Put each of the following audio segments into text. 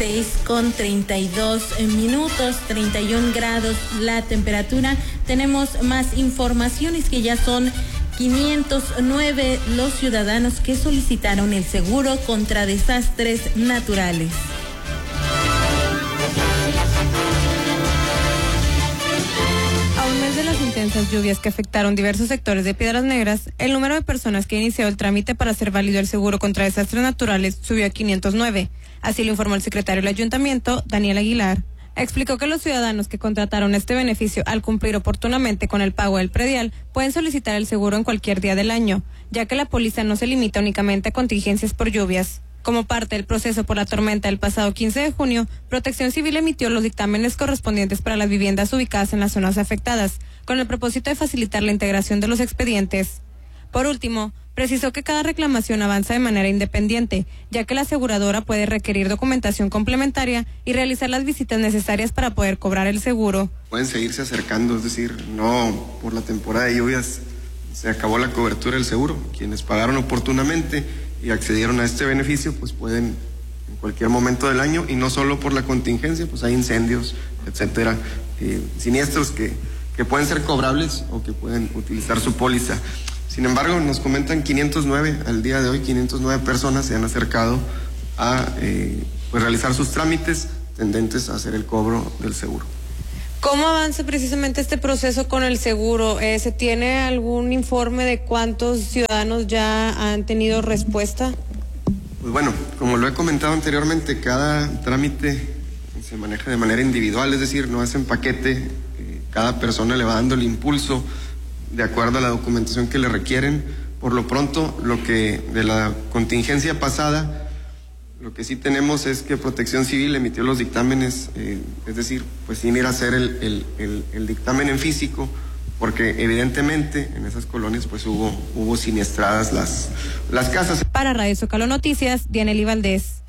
6:32, 31 grados la temperatura. Tenemos más informaciones que ya son 509 los ciudadanos que solicitaron el seguro contra desastres naturales. A un mes de las intensas lluvias que afectaron diversos sectores de Piedras Negras, el número de personas que inició el trámite para hacer válido el seguro contra desastres naturales subió a 509. Así lo informó el secretario del ayuntamiento, Daniel Aguilar. Explicó que los ciudadanos que contrataron este beneficio al cumplir oportunamente con el pago del predial pueden solicitar el seguro en cualquier día del año, ya que la póliza no se limita únicamente a contingencias por lluvias. Como parte del proceso por la tormenta del pasado 15 de junio, Protección Civil emitió los dictámenes correspondientes para las viviendas ubicadas en las zonas afectadas, con el propósito de facilitar la integración de los expedientes. Por último, precisó que cada reclamación avanza de manera independiente, ya que la aseguradora puede requerir documentación complementaria y realizar las visitas necesarias para poder cobrar el seguro. Pueden seguirse acercando, es decir, no por la temporada de lluvias se acabó la cobertura del seguro. Quienes pagaron oportunamente y accedieron a este beneficio, pues pueden en cualquier momento del año, y no solo por la contingencia, pues hay incendios, etcétera, siniestros que pueden ser cobrables o que pueden utilizar su póliza. Sin embargo, nos comentan 509, al día de hoy 509 personas se han acercado a pues realizar sus trámites tendentes a hacer el cobro del seguro. ¿Cómo avanza precisamente este proceso con el seguro? ¿Se tiene algún informe de cuántos ciudadanos ya han tenido respuesta? Pues bueno, como lo he comentado anteriormente, cada trámite se maneja de manera individual, es decir, no es en paquete, cada persona le va dando el impulso de acuerdo a la documentación que le requieren. Por lo pronto, lo que de la contingencia pasada, lo que sí tenemos es que Protección Civil emitió los dictámenes, es decir, pues sin ir a hacer el dictamen en físico, porque evidentemente en esas colonias pues hubo siniestradas las casas. Para Radio Zócalo Noticias, Dianely Valdés.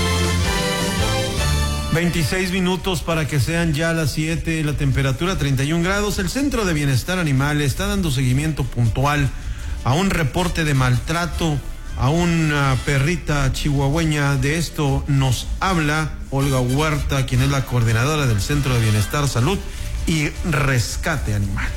26 minutos para que sean ya las 7, la temperatura 31 grados. El Centro de Bienestar Animal está dando seguimiento puntual a un reporte de maltrato a una perrita chihuahueña. De esto nos habla Olga Huerta, quien es la coordinadora del Centro de Bienestar, Salud y Rescate Animal.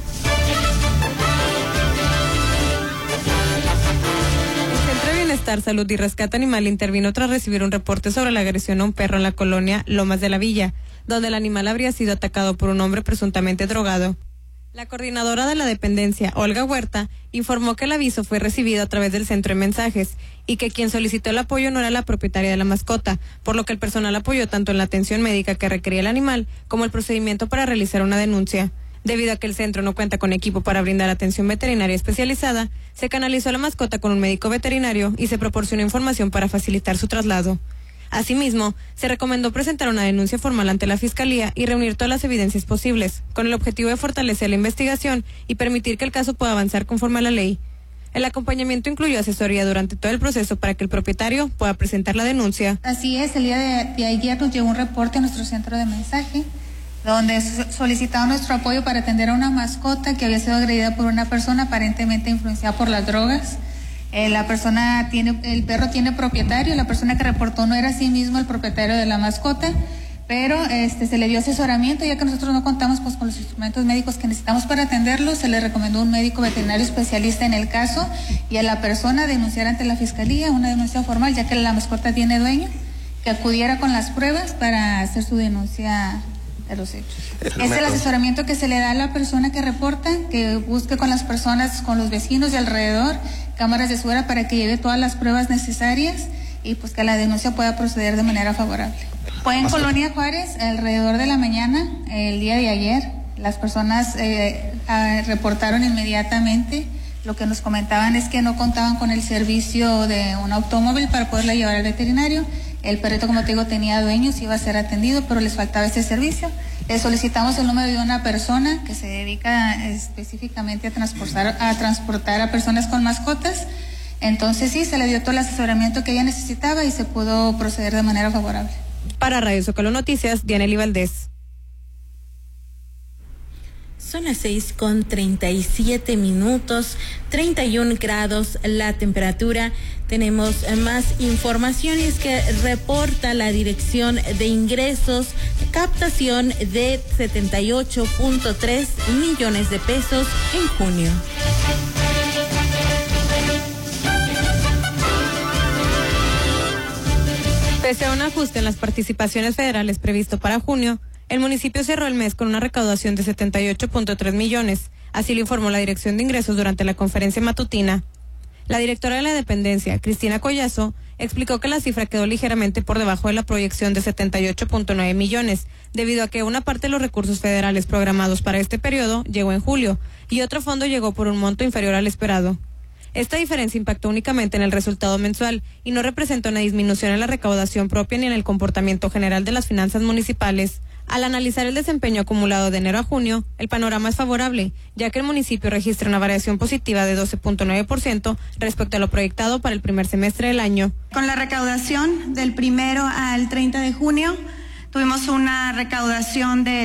Bienestar, Salud y Rescate Animal intervino tras recibir un reporte sobre la agresión a un perro en la colonia Lomas de la Villa, donde el animal habría sido atacado por un hombre presuntamente drogado. La coordinadora de la dependencia, Olga Huerta, informó que el aviso fue recibido a través del centro de mensajes y que quien solicitó el apoyo no era la propietaria de la mascota, por lo que el personal apoyó tanto en la atención médica que requería el animal como el procedimiento para realizar una denuncia. Debido a que el centro no cuenta con equipo para brindar atención veterinaria especializada, se canalizó a la mascota con un médico veterinario y se proporcionó información para facilitar su traslado. Asimismo, se recomendó presentar una denuncia formal ante la Fiscalía y reunir todas las evidencias posibles, con el objetivo de fortalecer la investigación y permitir que el caso pueda avanzar conforme a la ley. El acompañamiento incluyó asesoría durante todo el proceso para que el propietario pueda presentar la denuncia. Así es, el día de ayer nos llegó un reporte a nuestro centro de mensaje, donde solicitaba nuestro apoyo para atender a una mascota que había sido agredida por una persona aparentemente influenciada por las drogas. El perro tiene propietario, la persona que reportó no era a sí mismo el propietario de la mascota, pero se le dio asesoramiento, ya que nosotros no contamos pues con los instrumentos médicos que necesitamos para atenderlo. Se le recomendó un médico veterinario especialista en el caso y a la persona denunciar ante la Fiscalía una denuncia formal, ya que la mascota tiene dueño, que acudiera con las pruebas para hacer su denuncia de los hechos. Es el asesoramiento que se le da a la persona que reporta, que busque con las personas, con los vecinos de alrededor, cámaras de seguridad para que lleve todas las pruebas necesarias y pues que la denuncia pueda proceder de manera favorable. Fue en Colonia Juárez, alrededor de la mañana, el día de ayer, las personas reportaron inmediatamente. Lo que nos comentaban es que no contaban con el servicio de un automóvil para poderla llevar al veterinario. El perrito, como te digo, tenía dueños, iba a ser atendido, pero les faltaba ese servicio. Le solicitamos el número de una persona que se dedica específicamente a transportar a personas con mascotas. Entonces sí, se le dio todo el asesoramiento que ella necesitaba y se pudo proceder de manera favorable. Para Radio Zócalo Noticias, Dianely Valdés. Son las las 6:37, 31 grados la temperatura. Tenemos más informaciones que reporta la Dirección de Ingresos, captación de 78.3 millones de pesos en junio. Pese a un ajuste en las participaciones federales previsto para junio, el municipio cerró el mes con una recaudación de 78.3 millones, así lo informó la Dirección de Ingresos durante la conferencia matutina. La directora de la dependencia, Cristina Collazo, explicó que la cifra quedó ligeramente por debajo de la proyección de 78.9 millones, debido a que una parte de los recursos federales programados para este periodo llegó en julio y otro fondo llegó por un monto inferior al esperado. Esta diferencia impactó únicamente en el resultado mensual y no representa una disminución en la recaudación propia ni en el comportamiento general de las finanzas municipales. Al analizar el desempeño acumulado de enero a junio, el panorama es favorable, ya que el municipio registra una variación positiva de 12.9% respecto a lo proyectado para el primer semestre del año. Con la recaudación del 1 al 30 de junio, tuvimos una recaudación de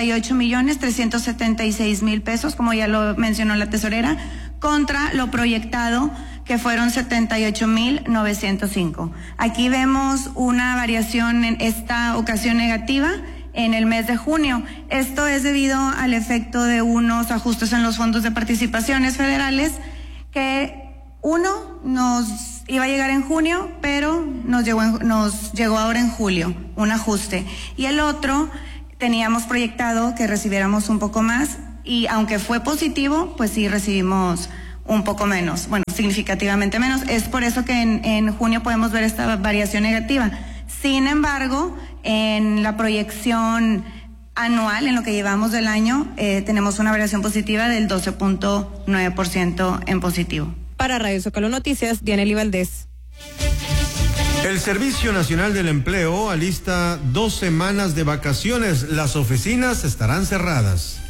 78.376.000 pesos, como ya lo mencionó la tesorera, contra lo proyectado, que fueron 78.905. Aquí vemos una variación en esta ocasión negativa en el mes de junio. Esto es debido al efecto de unos ajustes en los fondos de participaciones federales, que uno nos iba a llegar en junio, pero nos llegó ahora en julio, un ajuste. Y el otro, teníamos proyectado que recibiéramos un poco más, y aunque fue positivo, pues sí recibimos un poco menos, bueno, significativamente menos. Es por eso que en junio podemos ver esta variación negativa. Sin embargo, en la proyección anual, en lo que llevamos del año, tenemos una variación positiva del 12.9% en positivo. Para Radio Zócalo Noticias, Dianely Valdés. El Servicio Nacional del Empleo alista 2 semanas de vacaciones. Las oficinas estarán cerradas.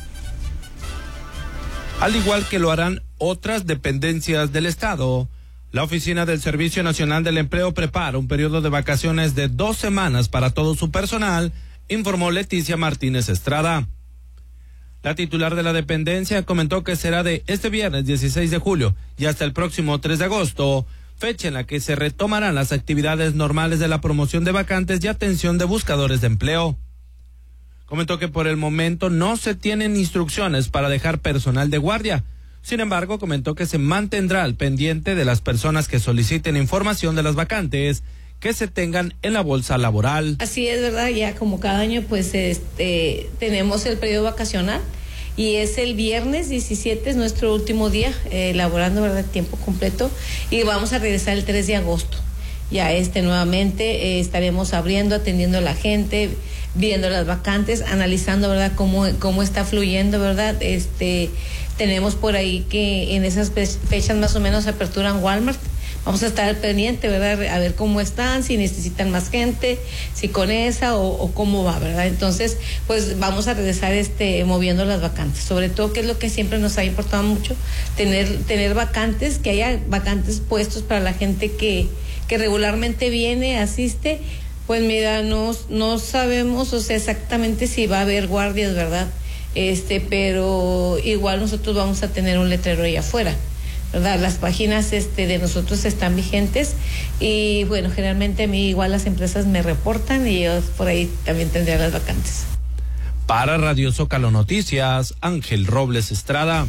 Al igual que lo harán otras dependencias del Estado, la Oficina del Servicio Nacional del Empleo prepara un periodo de vacaciones de 2 semanas para todo su personal, informó Leticia Martínez Estrada. La titular de la dependencia comentó que será de este viernes 16 de julio y hasta el próximo 3 de agosto, fecha en la que se retomarán las actividades normales de la promoción de vacantes y atención de buscadores de empleo. Comentó que por el momento no se tienen instrucciones para dejar personal de guardia. Sin embargo, comentó que se mantendrá al pendiente de las personas que soliciten información de las vacantes que se tengan en la bolsa laboral. Así es, ¿verdad? Ya como cada año, pues tenemos el periodo vacacional y es el viernes 17, es nuestro último día laborando, ¿verdad? Tiempo completo, y vamos a regresar el 3 de agosto. Ya nuevamente estaremos abriendo, atendiendo a la gente, viendo las vacantes, analizando, ¿verdad? Cómo está fluyendo, ¿verdad? Tenemos por ahí que en esas fechas más o menos aperturan Walmart. Vamos a estar al pendiente, ¿verdad? A ver cómo están, si necesitan más gente, si con esa o cómo va, ¿verdad? Entonces, pues vamos a regresar moviendo las vacantes. Sobre todo, que es lo que siempre nos ha importado mucho, tener vacantes, que haya vacantes puestos para la gente que regularmente viene, asiste. Pues mira, no sabemos, o sea, exactamente si va a haber guardias, ¿verdad? Pero igual nosotros vamos a tener un letrero ahí afuera, ¿verdad? Las páginas de nosotros están vigentes y bueno, generalmente a mí igual las empresas me reportan y yo por ahí también tendría las vacantes. Para Radio Zócalo Noticias, Ángel Robles Estrada.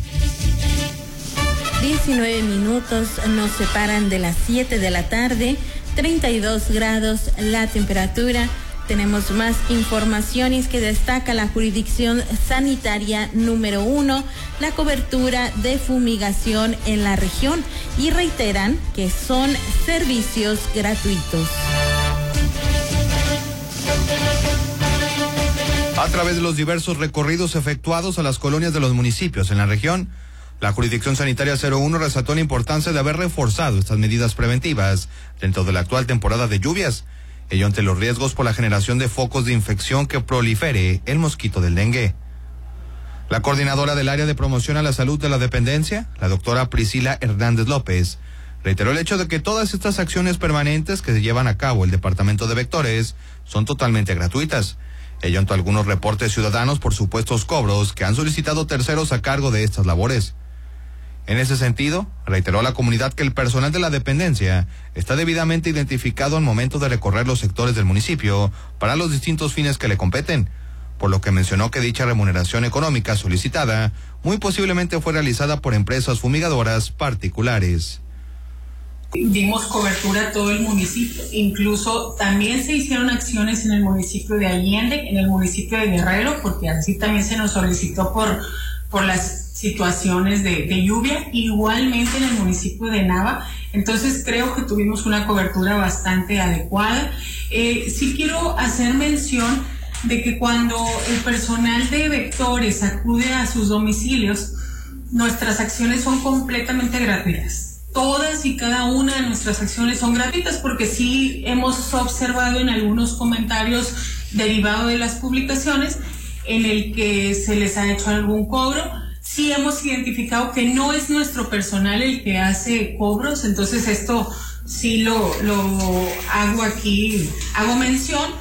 19 minutos nos separan de las 7 de la tarde, 32 grados la temperatura. Tenemos más informaciones que destaca la jurisdicción sanitaria número 1, la cobertura de fumigación en la región, y reiteran que son servicios gratuitos. A través de los diversos recorridos efectuados a las colonias de los municipios en la región, la Jurisdicción Sanitaria 01 resaltó la importancia de haber reforzado estas medidas preventivas dentro de la actual temporada de lluvias, ello ante los riesgos por la generación de focos de infección que prolifere el mosquito del dengue. La coordinadora del área de promoción a la salud de la dependencia, la doctora Priscila Hernández López, reiteró el hecho de que todas estas acciones permanentes que se llevan a cabo el Departamento de Vectores son totalmente gratuitas. ello ante algunos reportes ciudadanos por supuestos cobros que han solicitado terceros a cargo de estas labores. En ese sentido, reiteró a la comunidad que el personal de la dependencia está debidamente identificado al momento de recorrer los sectores del municipio para los distintos fines que le competen, por lo que mencionó que dicha remuneración económica solicitada muy posiblemente fue realizada por empresas fumigadoras particulares. Dimos cobertura a todo el municipio, incluso también se hicieron acciones en el municipio de Allende, en el municipio de Guerrero, porque así también se nos solicitó por las situaciones de lluvia, igualmente en el municipio de Nava. Entonces creo que tuvimos una cobertura bastante adecuada. Sí quiero hacer mención de que cuando el personal de vectores acude a sus domicilios, nuestras acciones son completamente gratuitas. Todas y cada una de nuestras acciones son gratuitas, porque sí hemos observado en algunos comentarios derivados de las publicaciones en el que se les ha hecho algún cobro. Sí hemos identificado que no es nuestro personal el que hace cobros, entonces esto sí lo hago aquí, hago mención,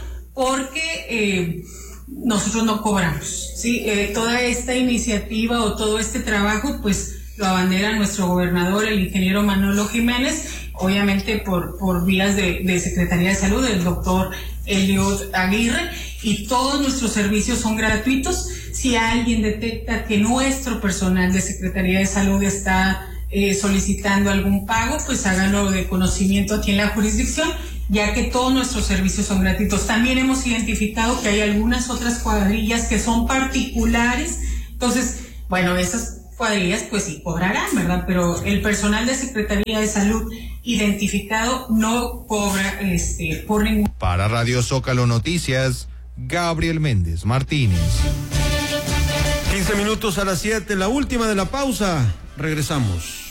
porque nosotros no cobramos, ¿sí? Toda esta iniciativa o todo este trabajo, pues lo abandera nuestro gobernador, el ingeniero Manolo Jiménez, obviamente por vías de Secretaría de Salud, el doctor Eliud Aguirre, y todos nuestros servicios son gratuitos. Si alguien detecta que nuestro personal de Secretaría de Salud está solicitando algún pago, pues háganlo de conocimiento aquí en la jurisdicción, ya que todos nuestros servicios son gratuitos. También hemos identificado que hay algunas otras cuadrillas que son particulares, entonces, bueno, esas cuadrillas pues sí cobrarán, ¿verdad? Pero el personal de Secretaría de Salud identificado no cobra por ningún... Para Radio Zócalo Noticias, Gabriel Méndez Martínez. 15 minutos a las 7, la última de la pausa. Regresamos.